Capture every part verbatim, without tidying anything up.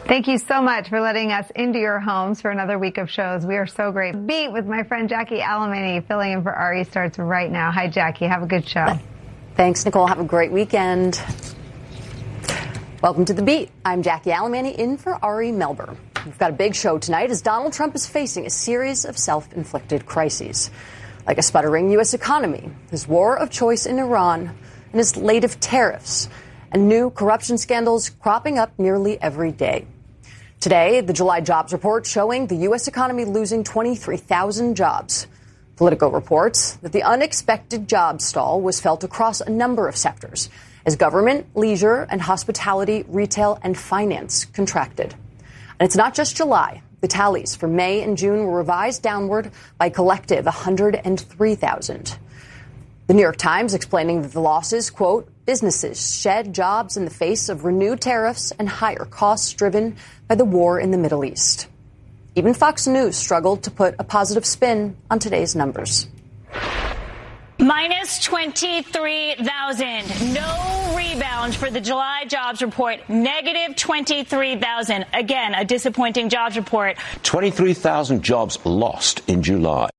Thank you so much for letting us into your homes for another week of shows. We are so grateful. Beat with my friend Jackie Alemany filling in for Ari starts right now. Hi, Jackie. Have a good show. Thanks, Nicole. Have a great weekend. Welcome to The Beat. I'm Jackie Alemany in for Ari Melber. We've got a big show tonight as Donald Trump is facing a series of self-inflicted crises, like a sputtering U S economy, his war of choice in Iran, and his latest tariffs, and new corruption scandals cropping up nearly every day. Today, the July jobs report showing the U S economy losing twenty-three thousand jobs. Politico reports that the unexpected job stall was felt across a number of sectors as government, leisure, and hospitality, retail, and finance contracted. And it's not just July. The tallies for May and June were revised downward by a collective one hundred three thousand. The New York Times explaining that the losses, quote, businesses shed jobs in the face of renewed tariffs and higher costs driven by the war in the Middle East. Even Fox News struggled to put a positive spin on today's numbers. Minus twenty-three thousand. No rebound for the July jobs report. Negative twenty-three thousand. Again, a disappointing jobs report. twenty-three thousand jobs lost in July.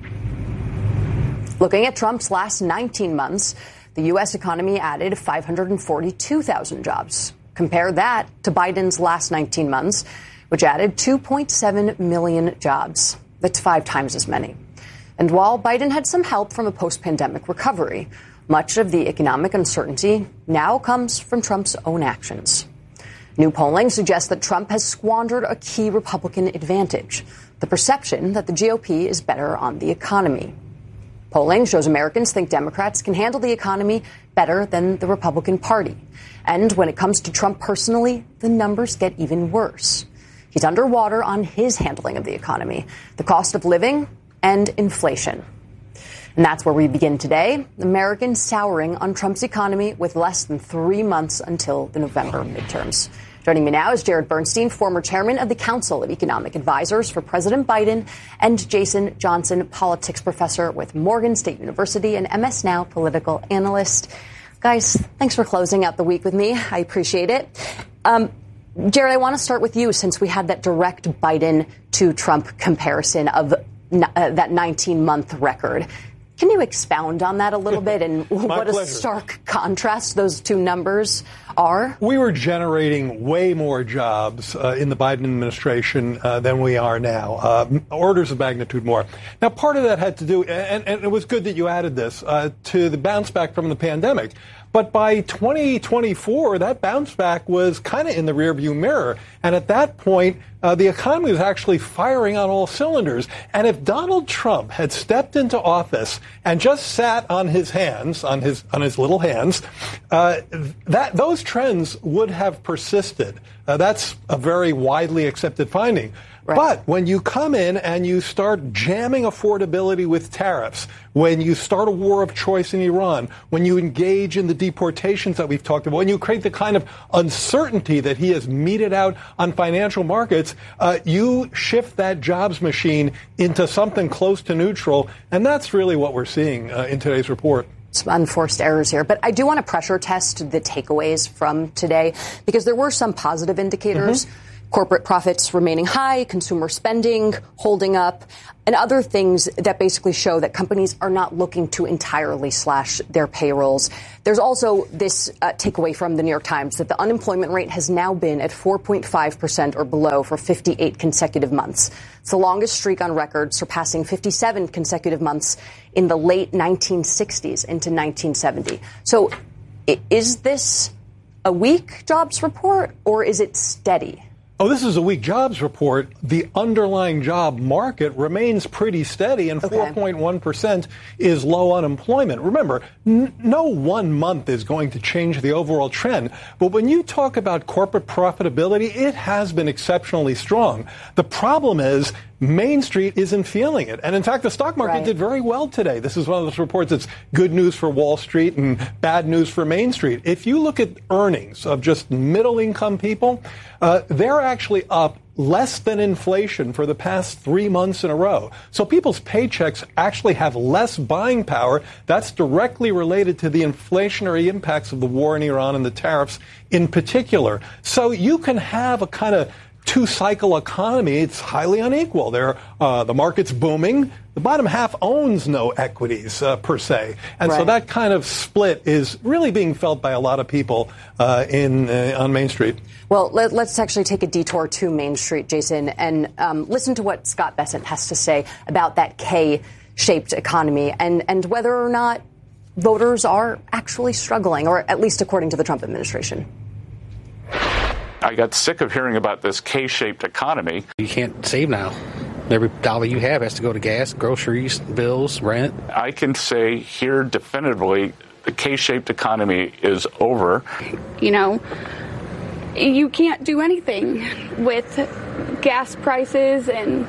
Looking at Trump's last nineteen months, the U S economy added five hundred forty-two thousand jobs. Compare that to Biden's last nineteen months, which added two point seven million jobs. That's five times as many. And while Biden had some help from a post-pandemic recovery, much of the economic uncertainty now comes from Trump's own actions. New polling suggests that Trump has squandered a key Republican advantage, the perception that the G O P is better on the economy. Polling shows Americans think Democrats can handle the economy better than the Republican Party. And when it comes to Trump personally, the numbers get even worse. He's underwater on his handling of the economy, the cost of living, and inflation. And that's where we begin today. Americans souring on Trump's economy with less than three months until the November midterms. Joining me now is Jared Bernstein, former chairman of the Council of Economic Advisors for President Biden, and Jason Johnson, politics professor with Morgan State University and M S Now political analyst. Guys, thanks for closing out the week with me. I appreciate it. Um, Jared, I want to start with you since we had that direct Biden to Trump comparison of uh, that nineteen-month record. Can you expound on that a little bit and what a stark contrast those two numbers are? We were generating way more jobs uh, in the Biden administration uh, than we are now, uh, orders of magnitude more. Now, part of that had to do, and, and it was good that you added this, uh, to the bounce back from the pandemic. But by twenty twenty-four, that bounce back was kind of in the rearview mirror. And at that point, uh, the economy was actually firing on all cylinders. And if Donald Trump had stepped into office and just sat on his hands, on his on his little hands, uh, that those trends would have persisted. Uh, that's a very widely accepted finding. Right. But when you come in and you start jamming affordability with tariffs, when you start a war of choice in Iran, when you engage in the deportations that we've talked about, when you create the kind of uncertainty that he has meted out on financial markets, uh, you shift that jobs machine into something close to neutral. And that's really what we're seeing uh, in today's report. Some unforced errors here, but I do want to pressure test the takeaways from today because there were some positive indicators. Mm-hmm. Corporate profits remaining high, consumer spending holding up, and other things that basically show that companies are not looking to entirely slash their payrolls. There's also this uh, takeaway from the New York Times that the unemployment rate has now been at four point five percent or below for fifty-eight consecutive months. It's the longest streak on record, surpassing fifty-seven consecutive months in the late nineteen sixties into nineteen seventy. So is this a weak jobs report or is it steady? Oh, this is a weak jobs report. The underlying job market remains pretty steady, and okay. four point one percent is low unemployment. Remember, n- no one month is going to change the overall trend. But when you talk about corporate profitability, it has been exceptionally strong. The problem is Main Street isn't feeling it. And in fact, the stock market right. did very well today. This is one of those reports that's good news for Wall Street and bad news for Main Street. If you look at earnings of just middle income people, uh, they're actually up less than inflation for the past three months in a row. So people's paychecks actually have less buying power. That's directly related to the inflationary impacts of the war in Iran and the tariffs in particular. So you can have a kind of two-cycle economy. It's highly unequal. There, uh, the market's booming. The bottom half owns no equities, uh, per se. And right. so that kind of split is really being felt by a lot of people uh, in uh, on Main Street. Well, let, let's actually take a detour to Main Street, Jason, and um, listen to what Scott Bessent has to say about that K-shaped economy and, and whether or not voters are actually struggling, or at least according to the Trump administration. I got sick of hearing about this K-shaped economy. You can't save now. Every dollar you have has to go to gas, groceries, bills, rent. I can say here definitively the K-shaped economy is over. You know, you can't do anything with gas prices, and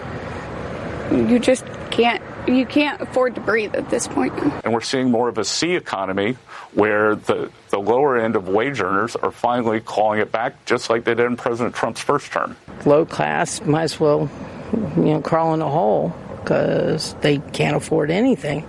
you just can't. You can't afford to breathe at this point. And we're seeing more of a C economy where the, the lower end of wage earners are finally calling it back, just like they did in President Trump's first term. Low class might as well, you know, crawl in a hole because they can't afford anything.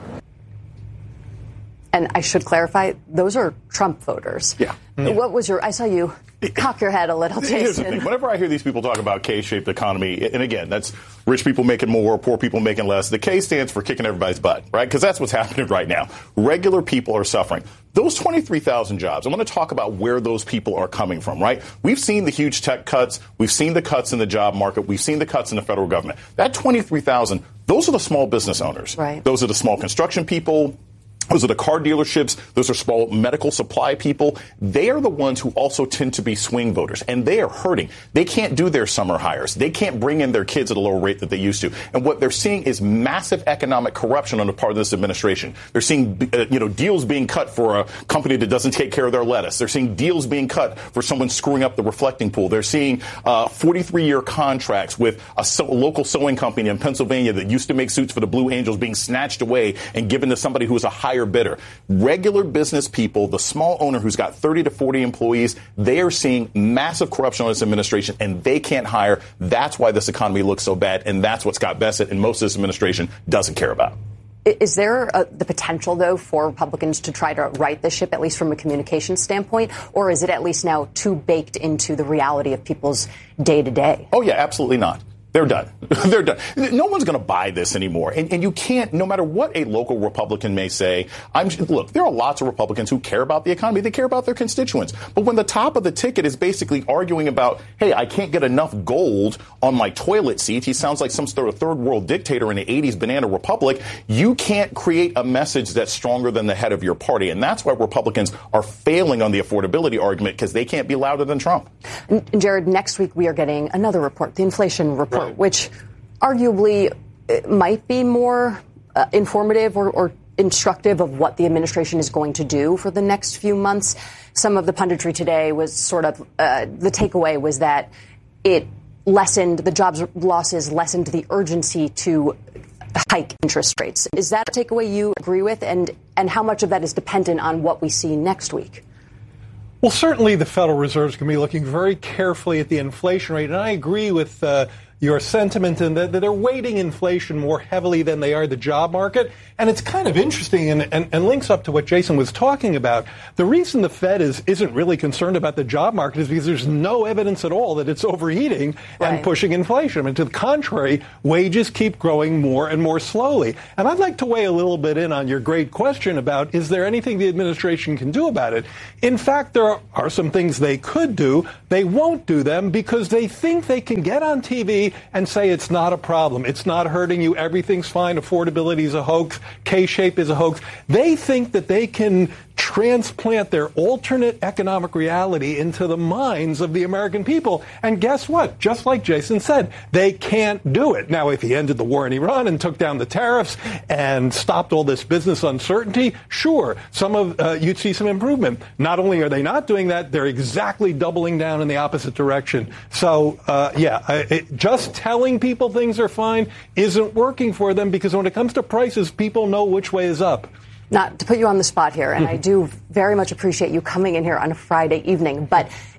And I should clarify, those are Trump voters. Yeah. yeah. What was your, I saw you cock your head a little, Jason. Here's the thing. Whenever I hear these people talk about K-shaped economy, and again, that's rich people making more, poor people making less. The K stands for kicking everybody's butt, right? Because that's what's happening right now. Regular people are suffering. Those twenty-three thousand jobs, I want to talk about where those people are coming from, right? We've seen the huge tech cuts. We've seen the cuts in the job market. We've seen the cuts in the federal government. That twenty-three thousand, those are the small business owners. Right. Those are the small construction people. Those are the car dealerships. Those are small medical supply people. They are the ones who also tend to be swing voters, and they are hurting. They can't do their summer hires. They can't bring in their kids at a lower rate that they used to. And what they're seeing is massive economic corruption on the part of this administration. They're seeing, uh, you know, deals being cut for a company that doesn't take care of their lettuce. They're seeing deals being cut for someone screwing up the reflecting pool. They're seeing uh, forty-three year contracts with a so- local sewing company in Pennsylvania that used to make suits for the Blue Angels being snatched away and given to somebody who was a higher bidder. Regular business people, the small owner who's got thirty to forty employees, they are seeing massive corruption on this administration, and they can't hire. That's why this economy looks so bad, and that's what Scott Bessent and most of this administration doesn't care about. Is there a, the potential, though, for Republicans to try to right the ship, at least from a communication standpoint, or is it at least now too baked into the reality of people's day-to-day? Oh, yeah, absolutely not. They're done. They're done. No one's going to buy this anymore. And, and you can't, no matter what a local Republican may say, I'm, look, there are lots of Republicans who care about the economy. They care about their constituents. But when the top of the ticket is basically arguing about, hey, I can't get enough gold on my toilet seat, he sounds like some sort of third world dictator in the eighties banana republic, you can't create a message that's stronger than the head of your party. And that's why Republicans are failing on the affordability argument, because they can't be louder than Trump. And Jared, next week we are getting another report, the inflation report. Right. Which arguably might be more uh, informative or, or instructive of what the administration is going to do for the next few months. Some of the punditry today was sort of uh, the takeaway was that it lessened the jobs losses, lessened the urgency to hike interest rates. Is that a takeaway you agree with? And, and how much of that is dependent on what we see next week? Well, certainly the Federal Reserve is going to be looking very carefully at the inflation rate. And I agree with uh, your sentiment in that they're weighting inflation more heavily than they are the job market. And it's kind of interesting and, and, and links up to what Jason was talking about. The reason the Fed is, isn't really concerned about the job market is because there's no evidence at all that it's overheating right. and pushing inflation. I mean, to the contrary, wages keep growing more and more slowly. And I'd like to weigh a little bit in on your great question about, is there anything the administration can do about it? In fact, there are, are some things they could do. They won't do them because they think they can get on T V and say it's not a problem. It's not hurting you. Everything's fine. Affordability is a hoax. K-shape is a hoax. They think that they can transplant their alternate economic reality into the minds of the American people. And guess what? Just like Jason said, they can't do it. Now, if he ended the war in Iran and took down the tariffs and stopped all this business uncertainty, sure, some of uh, you'd see some improvement. Not only are they not doing that, they're exactly doubling down in the opposite direction. So, uh, yeah, it, just telling people things are fine isn't working for them, because when it comes to prices, people know which way is up. Not to put you on the spot here, and I do very much appreciate you coming in here on a Friday evening, but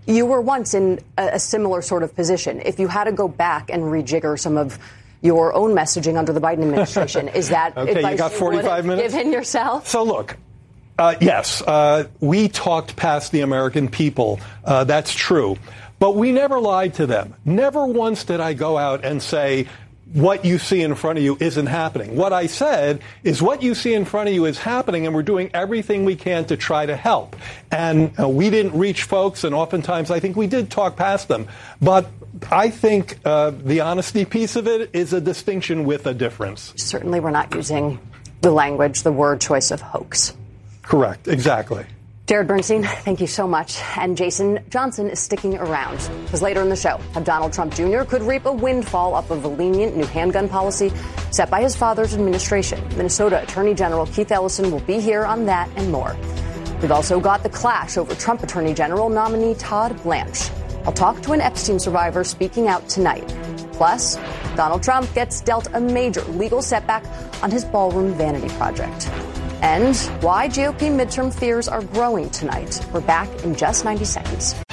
You were once in a, a similar sort of position. If you had to go back and rejigger some of your own messaging under the Biden administration, is that okay, advice you got forty-five you would have minutes? given yourself? So look, uh, yes, uh, we talked past the American people. Uh, that's true. But we never lied to them. Never once did I go out and say, what you see in front of you isn't happening. What I said is what you see in front of you is happening, and we're doing everything we can to try to help. And uh, we didn't reach folks, and oftentimes I think we did talk past them. But I think uh, the honesty piece of it is a distinction with a difference. Certainly we're not using the language, the word choice of hoax. Correct. Exactly. Jared Bernstein, thank you so much. And Jason Johnson is sticking around because later in the show, how Donald Trump Junior could reap a windfall off of a lenient new handgun policy set by his father's administration. Minnesota Attorney General Keith Ellison will be here on that and more. We've also got the clash over Trump Attorney General nominee Todd Blanche. I'll talk to an Epstein survivor speaking out tonight. Plus, Donald Trump gets dealt a major legal setback on his ballroom vanity project. And why G O P midterm fears are growing tonight. We're back in just ninety seconds.